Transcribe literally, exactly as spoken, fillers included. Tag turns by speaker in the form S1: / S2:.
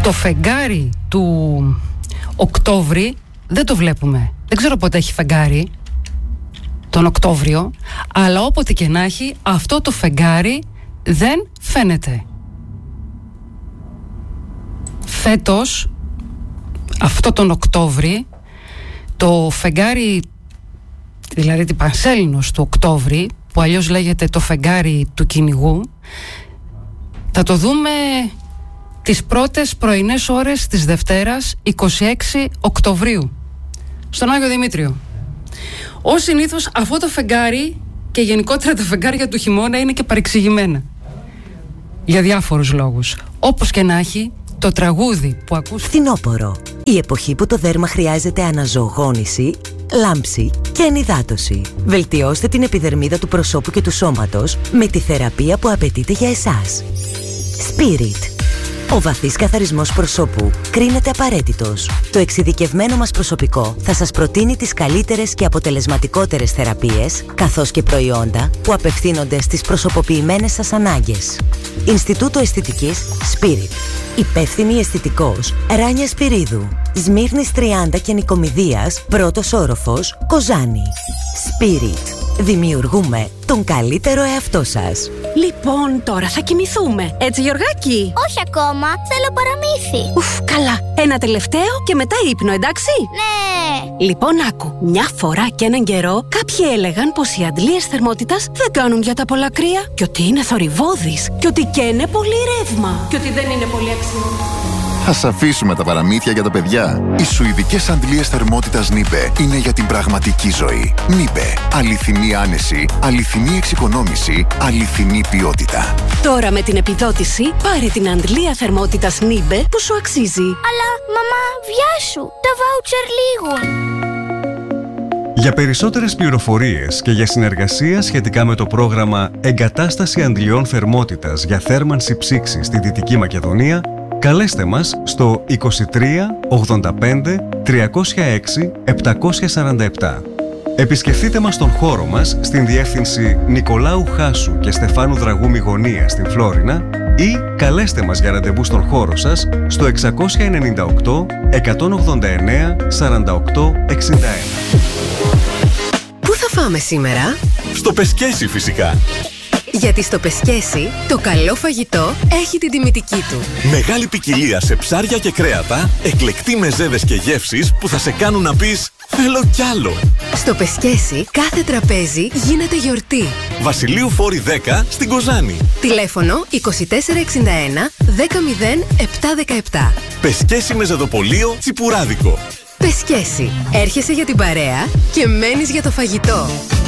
S1: Το φεγγάρι του Οκτώβρη δεν το βλέπουμε. Δεν ξέρω πότε έχει φεγγάρι τον Οκτώβριο, αλλά όποτε και να έχει, αυτό το φεγγάρι δεν φαίνεται. Φέτος, αυτό τον Οκτώβρη, το φεγγάρι, δηλαδή την Πανσέλινος του Οκτώβρη, που αλλιώς λέγεται το φεγγάρι του κυνηγού, θα το δούμε τις πρώτες πρωινές ώρες της Δευτέρας, είκοσι έξι Οκτωβρίου, στον Άγιο Δημήτριο. Ως συνήθως αυτό το φεγγάρι και γενικότερα τα φεγγάρια του χειμώνα είναι και παρεξηγημένα για διάφορους λόγους. Όπως και να έχει, το τραγούδι που ακούς...
S2: Φθινόπωρο. Η εποχή που το δέρμα χρειάζεται αναζωογόνηση, λάμψη και ενυδάτωση. Βελτιώστε την επιδερμίδα του προσώπου και του σώματος με τη θεραπεία που απαιτείται για εσάς. Spirit. Ο βαθύς καθαρισμός προσώπου κρίνεται απαραίτητος. Το εξειδικευμένο μας προσωπικό θα σας προτείνει τις καλύτερες και αποτελεσματικότερες θεραπείες, καθώς και προϊόντα που απευθύνονται στις προσωποποιημένες σας ανάγκες. Ινστιτούτο Αισθητικής Spirit. Υπεύθυνη αισθητικός Ράνια Σπυρίδου. Σμύρνης τριάντα και Νικομιδίας, πρώτος όροφος, Κοζάνη. Spirit. Δημιουργούμε τον καλύτερο εαυτό σας.
S3: Λοιπόν, τώρα θα κοιμηθούμε. Έτσι, Γιωργάκη?
S4: Όχι ακόμα, θέλω παραμύθι.
S3: Ουφ, καλά. Ένα τελευταίο και μετά ύπνο, εντάξει?
S4: Ναι.
S3: Λοιπόν, άκου. Μια φορά και έναν καιρό, κάποιοι έλεγαν πως οι αντλίες θερμότητας δεν κάνουν για τα πολλά κρύα και ότι είναι θορυβώδεις και ότι καίνε πολύ ρεύμα και ότι δεν είναι πολύ αξιόλογο.
S5: Ας αφήσουμε τα παραμύθια για τα παιδιά. Οι σουηδικές αντλίες θερμότητας Νίπε είναι για την πραγματική ζωή. Νίπε. Αληθινή άνεση, αληθινή εξοικονόμηση, αληθινή ποιότητα.
S3: Τώρα με την επιδότηση, πάρε την αντλία θερμότητας Νίπε που σου αξίζει.
S4: Αλλά, μαμά, βιάσου. Τα βάουτσερ λήγουν.
S6: Για περισσότερες πληροφορίες και για συνεργασία σχετικά με το πρόγραμμα Εγκατάσταση Αντλιών Θερμότητας για θέρμανση ψήξης στη Δυτική Μακεδονία, καλέστε μας στο είκοσι τρία ογδόντα πέντε τριακόσια έξι επτακόσια σαράντα επτά. Επισκεφτείτε μας στον χώρο μας στην διεύθυνση Νικολάου Χάσου και Στεφάνου Δραγούμη Γωνία στην Φλόρινα ή καλέστε μας για ραντεβού στον χώρο σας στο εξακόσια ενενήντα οκτώ εκατόν ογδόντα εννέα σαράντα οκτώ εξήντα ένα.
S7: Πού θα φάμε σήμερα?
S8: Στο Πεσκέσι φυσικά.
S7: Γιατί στο Πεσκέσι το καλό φαγητό έχει την τιμητική του.
S8: Μεγάλη ποικιλία σε ψάρια και κρέατα, εκλεκτοί μεζέδες και γεύσεις που θα σε κάνουν να πεις «Θέλω κι άλλο».
S7: Στο Πεσκέσι κάθε τραπέζι γίνεται γιορτή.
S8: Βασιλείου Φόρη δέκα στην Κοζάνη.
S7: Τηλέφωνο είκοσι τέσσερα εξήντα ένα δέκα μηδέν επτά δεκαεπτά.
S8: Πεσκέσι Μεζεδοπολείο Τσιπουράδικο.
S7: Πεσκέσι. Έρχεσαι για την παρέα και μένεις για το φαγητό.